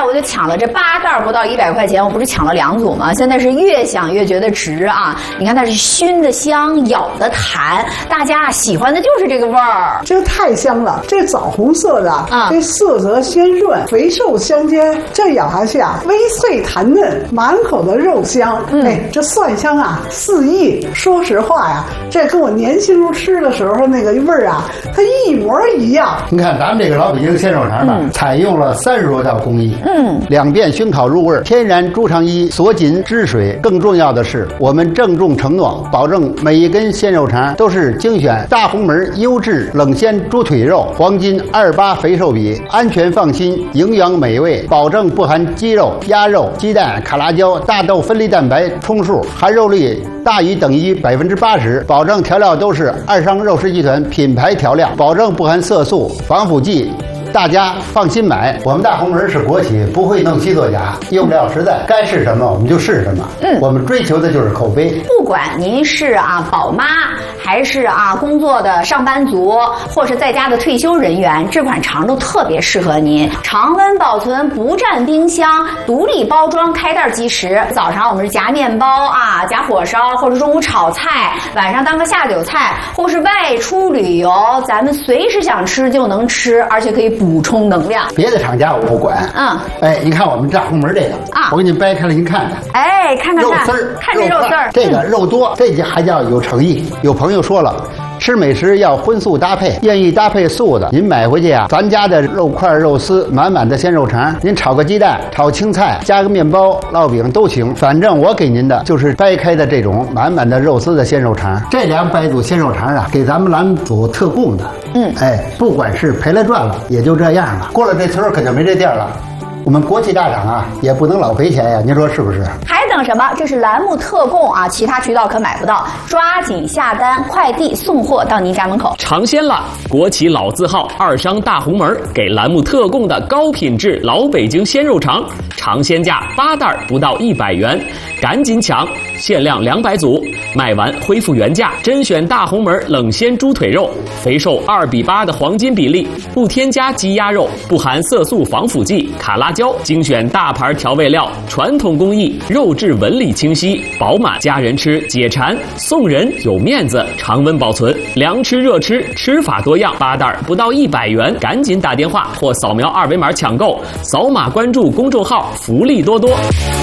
我就抢了这8袋不到100块钱，我不是抢了2组吗？现在是越想越觉得值啊！你看它是熏的香，咬的弹，大家喜欢的就是这个味儿。 这太香了，这枣红色的啊，这色泽鲜润，肥瘦相间，这咬下去啊，微脆弹嫩，满口的肉香。哎，这蒜香啊四溢。说实话呀，这跟我年轻时候吃的时候那个味儿啊，它一模一样。 你看咱们这个老北京鲜肉肠吧，采用了30多道工艺，2遍熏烤入味，天然猪肠衣锁紧汁水。更重要的是，我们郑重承诺，保证每一根鲜肉肠都是精选大红门优质冷鲜猪腿肉，黄金28肥瘦比，安全放心，营养美味，保证不含鸡肉、鸭肉、鸡蛋、卡拉胶、大豆分离蛋白充数，含肉率大于等于80%，保证调料都是二商肉食集团品牌调料，保证不含色素、防腐剂。大家放心买，我们大红门是国企，不会弄虚作假，用料实在，该是什么我们就是什么。我们追求的就是口碑。 不管您是宝妈，还是工作的上班族，或是在家的退休人员，这款肠都特别适合您。常温保存，不占冰箱，独立包装，开袋即食。早上我们是夹面包夹火烧，或者中午炒菜，晚上当个下酒菜，或是外出旅游，咱们随时想吃就能吃，而且可以补充能量。 别的厂家我不管。你看我们大红门这个我给您掰开了，您看看。 看肉丝儿， 看这肉丝儿， 这个肉多，这还叫有诚意。有朋友说了，吃美食要荤素搭配，愿意搭配素的，您买回去咱家的肉块、肉丝，满满的鲜肉肠，您炒个鸡蛋、炒青菜，加个面包、烙饼都行。反正我给您的就是掰开的这种满满的肉丝的鲜肉肠。这200组鲜肉肠给咱们栏目组特供的。不管是赔了赚了，也就这样了。过了这村可就没这店了。我们国企大厂也不能老赔钱呀，您说是不是？ 还等什么？这是栏目特供其他渠道可买不到，抓紧下单，快递送货到您家门口。 尝鲜了，国企老字号二商大红门给栏目特供的高品质老北京鲜肉肠，尝鲜价8袋不到100元，赶紧抢，限量200组，卖完恢复原价。甄选大红门冷鲜猪腿肉，肥瘦2比8的黄金比例，不添加鸡鸭肉，不含色素防腐剂、卡拉胶，精选大牌调味料，传统工艺，肉质纹理清晰饱满，家人吃解馋，送人有面子，常温保存，凉吃热吃，吃法多样，8袋不到100元，赶紧打电话或扫描2维码抢购，扫码关注公众号，福利多多。